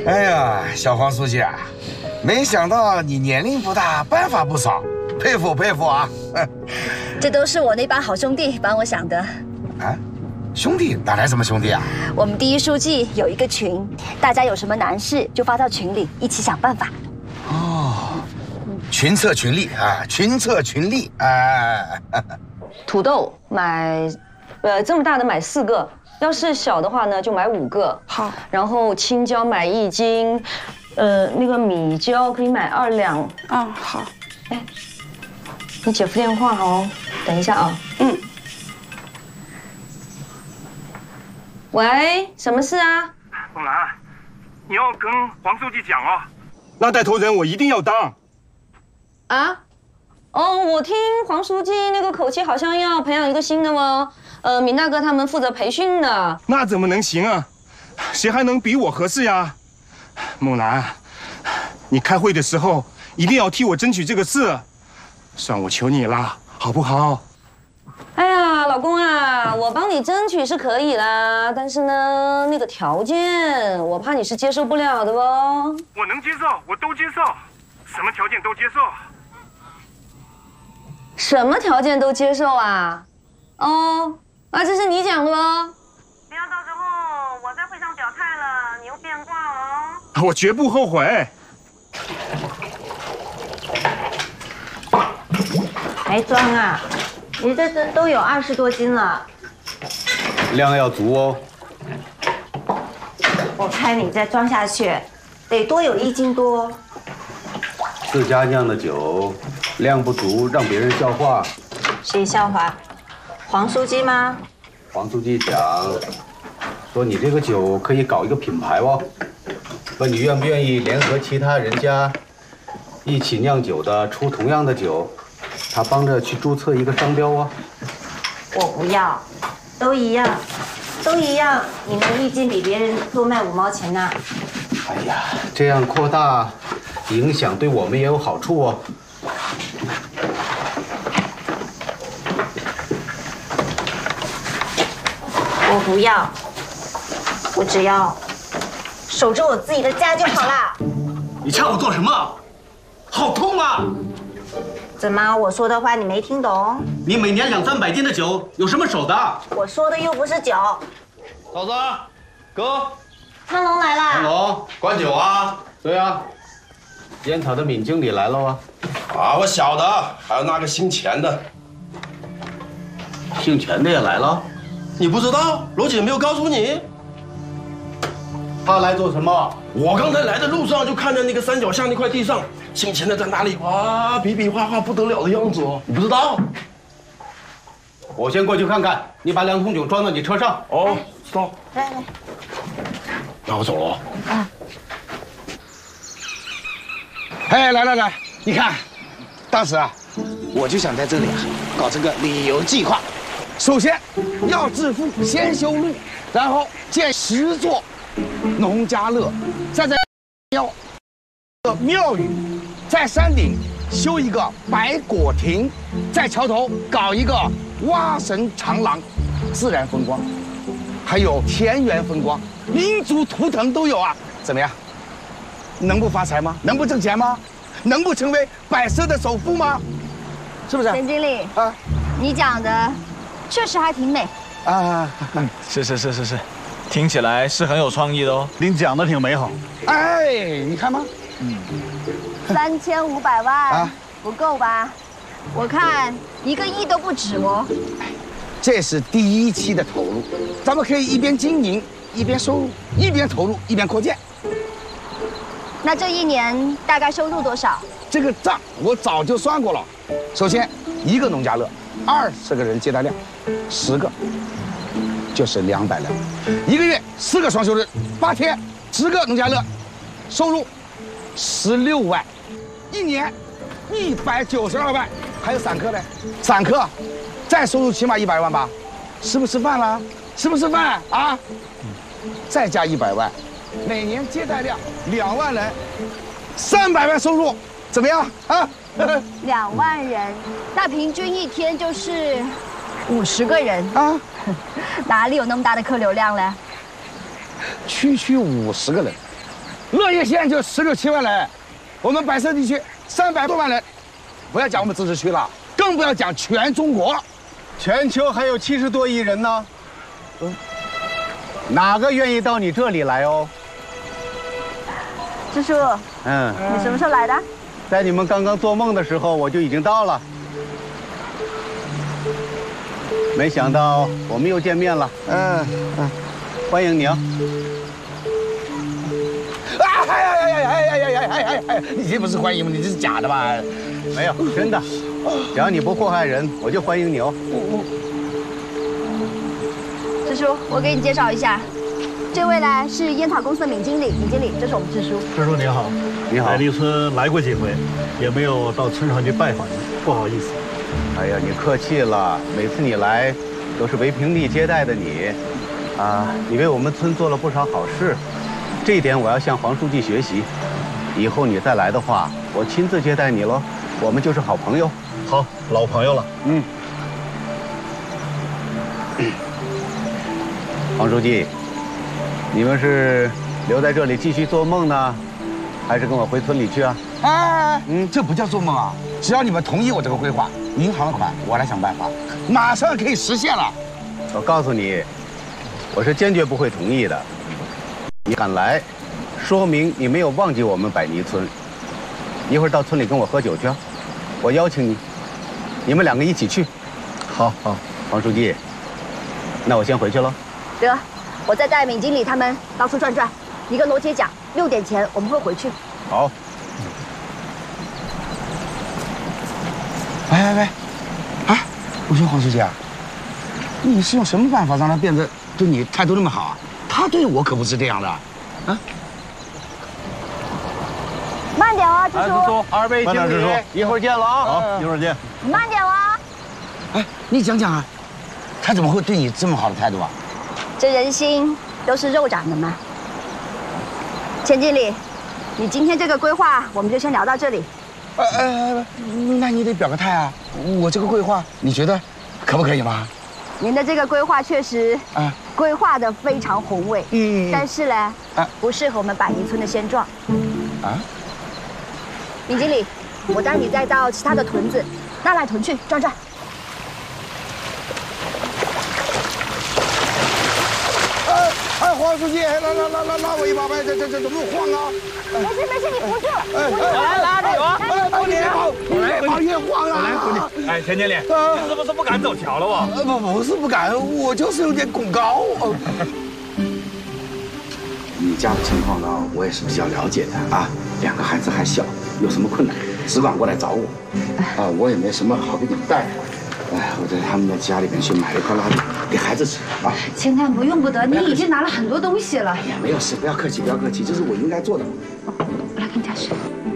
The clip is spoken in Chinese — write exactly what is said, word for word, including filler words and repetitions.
哎呀，小黄书记啊，没想到你年龄不大，办法不少，佩服佩服啊！ 这都是我那帮好兄弟帮我想的。 啊，兄弟哪来什么兄弟啊？ 我们第一书记有一个群，大家有什么难事就发到群里，一起想办法。 哦，群策群力啊，群策群力啊！ 土豆买，呃，这么大的买四个。 要是小的话呢，就买五个。 好， 然后青椒买一斤，呃，那个米椒可以买二两。 嗯，好。 哎，你姐夫电话哦，等一下啊。嗯。喂，什么事啊？ 凤兰，你要跟黄书记讲哦。 那带头人我一定要当。 啊？哦，我听黄书记那个口气，好像要培养一个新的哦。 呃，闵大哥他们负责培训的， 那怎么能行啊？谁还能比我合适呀？梦兰，你开会的时候一定要替我争取这个事，算我求你了，好不好？ 哎呀，老公啊，我帮你争取是可以啦，但是呢，那个条件我怕你是接受不了的哦。 我能接受，我都接受，什么条件都接受。 什么条件都接受啊？哦。 啊，这是你讲的哦！不要到时候我在会上表态了，你又变卦哦。 我绝不后悔。 还装啊？你这这都有二十多斤了， 量要足哦。 我看你再装下去，得多有一斤多。 自家酿的酒，量不足让别人笑话。 谁笑话？ 黄书记吗？ 黄书记讲，说你这个酒可以搞一个品牌哦，问你愿不愿意联合其他人家一起酿酒的，出同样的酒，他帮着去注册一个商标啊。 我不要，都一样，都一样，你们一斤比别人多卖五毛钱呢。 哎呀，这样扩大影响对我们也有好处哦。 我不要，我只要守着我自己的家就好了。 你掐我做什么？好痛啊！ 怎么我说的话你没听懂？ 你每年两三百斤的酒，有什么守的？ 我说的又不是酒。 嫂子，哥， 汤龙来汤了。 龙，灌酒啊！对啊，烟草的闵经理来了啊！ 啊，我晓得，还有那个姓钱的， 姓钱的也来了。 你不知道？罗姐没有告诉你。 他来做什么？ 我刚才来的路上就看见那个山脚下那块地上，姓钱的在那里哇比比划划不得了的样子哦。你不知道？ 我先过去看看。你把两桶酒装到你车上。 哦，知道。 来来， 那我走了。 啊。哎，来来来，你看，当时啊，我就想在这里啊搞这个旅游计划。 首先要致富，先修路，然后建十座农家乐，再在庙个庙宇，在山顶修一个百果亭，在桥头搞一个蛙神长廊，自然风光，还有田园风光，民族图腾都有啊！怎么样？能不发财吗？能不挣钱吗？能不成为百色的首富吗？是不是？ 田经理啊， 你讲的。 确实还挺美啊！ 嗯，是是是是是，听起来是很有创意的哦。 您讲的挺美好。 哎，你看吗？ 嗯，三千五百万啊，不够吧？我看一个亿都不止哦。 这是第一期的投入，咱们可以一边经营一边收入，一边投入一边扩建。 那这一年大概收入多少？ 这个账我早就算过了。首先，一个农家乐。 二十个人接待量，十个就是两百辆，一个月四个双休日，八天十个农家乐，收入十六万，一年一百九十二万，还有散客呢，散客再收入起码一百万吧，吃不吃饭了？吃不吃饭啊？再加一百万，每年接待量两万人，三百万收入，怎么样啊？ 两万人，那平均一天就是五十个人啊，哪里有那么大的客流量嘞？ 区区五十个人， 乐业县就十六七万人，我们百色地区三百多万人，不要讲我们自治区了，更不要讲全中国， 全球还有七十多亿人呢。嗯，哪个愿意到你这里来哦？ 支书， 嗯， 你什么时候来的？ 在你们刚刚做梦的时候，我就已经到了。没想到我们又见面了。嗯嗯，欢迎你啊！ 啊！哎呀呀呀呀呀呀呀呀呀！你这不是欢迎吗？你这是假的吧？ 没有，真的。只要你不祸害人，我就欢迎你哦。 支书，我给你介绍一下，这位呢是烟草公司的闵经理，闵经理，这是我们支书。 支书你好， 你好。 海丽村来过几回，也没有到村上去拜访你，不好意思。 哎呀，你客气了，每次你来都是为平地接待的你，啊，你为我们村做了不少好事，这一点我要向黄书记学习。以后你再来的话，我亲自接待你喽，我们就是好朋友。 好，老朋友了。 嗯。黄书记，你们是留在这里继续做梦呢，还是跟我回村里去啊？ 哎，嗯，这不叫做梦啊！只要你们同意我这个规划，银行的款我来想办法，马上可以实现了。 我告诉你，我是坚决不会同意的。你敢来，说明你没有忘记我们百泥村。一会儿到村里跟我喝酒去啊，我邀请你，你们两个一起去。 好好， 黄书记，那我先回去了。 得，我再带闵经理他们到处转转。你跟罗姐讲，六点前我们会回去。 好。 喂喂喂，啊，我说黄书记啊，你是用什么办法让他变得对你态度那么好啊？他对我可不是这样的，啊。 慢点啊，支书。 支书，二位经理，一会儿见了啊。 好，一会儿见。 慢点啊。 哎，你讲讲啊，他怎么会对你这么好的态度啊？ 这人心都是肉长的嘛。钱经理，你今天这个规划我们就先聊到这里。 呃呃，那你得表个态啊！我这个规划，你觉得可不可以吗？ 您的这个规划确实啊， 规划的非常宏伟，嗯，但是呢，啊，不适合我们百泥村的现状。啊，闵经理，我带你再到其他的屯子，拉来屯去转转。 哎哎，黄书记，拉拉拉拉拉我一把呗！这这这怎么晃啊？ 没事没事，你扶住。 哎， 来拉着我。 哎，帮你别跑，越跑越晃啊！ 来，徒弟。哎，田经理，你是不是不敢走桥了吧？ 不，不是不敢，我就是有点恐高。你家的情况呢，我也是比较了解的啊。两个孩子还小，有什么困难只管过来找我。啊，我也没什么好给你们带。哎，我在他们的家里面去买了一块拉面给孩子吃啊。 千万不用不得，你已经拿了很多东西了。 哎呀，没有事，不要客气，不要客气，这是我应该做的。 我来给你加水。